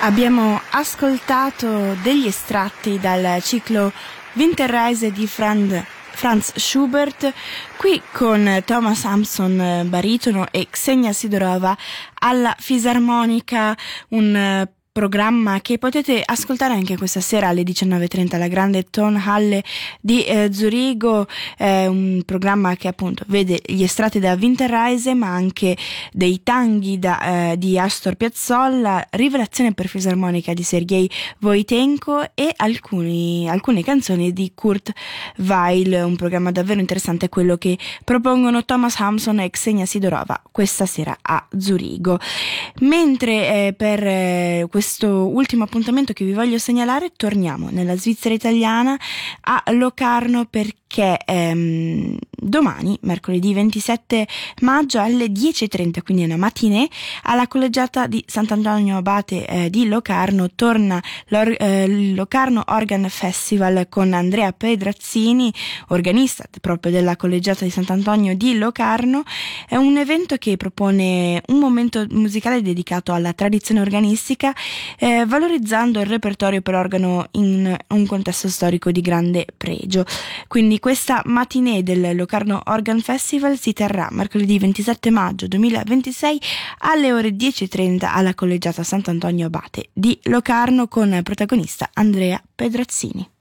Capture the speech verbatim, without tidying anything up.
Abbiamo ascoltato degli estratti dal ciclo Winterreise di Fran- Franz Schubert, qui con Thomas Hampson baritono e Ksenia Sidorova alla fisarmonica, un programma che potete ascoltare anche questa sera alle diciannove e trenta alla grande Tonhalle di eh, Zurigo, eh, un programma che appunto vede gli estratti da Winterreise ma anche dei tanghi da, eh, di Astor Piazzolla, Rivelazione per fisarmonica di Sergei Voitenko e alcuni, alcune canzoni di Kurt Weill, un programma davvero interessante, quello che propongono Thomas Hampson e Ksenia Sidorova questa sera a Zurigo. Mentre eh, per eh, questo ultimo appuntamento che vi voglio segnalare, torniamo nella Svizzera italiana a Locarno, perché ehm, domani, mercoledì ventisette maggio alle dieci e trenta, quindi una matinée, alla collegiata di Sant'Antonio Abate eh, di Locarno torna l'Or- eh, il Locarno Organ Festival con Andrea Pedrazzini, organista proprio della collegiata di Sant'Antonio di Locarno. È un evento che propone un momento musicale dedicato alla tradizione organistica, eh, valorizzando il repertorio per organo in un contesto storico di grande pregio. Quindi questa matinée del Locarno Organ Festival si terrà mercoledì ventisette maggio duemilaventisei alle ore dieci e trenta alla collegiata Sant'Antonio Abate di Locarno con protagonista Andrea Pedrazzini.